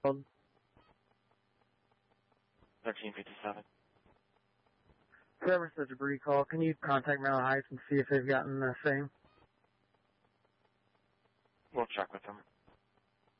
1357. Whoever's the debris call, can you contact Maryland Heights and see if they've gotten the same? We'll check with them.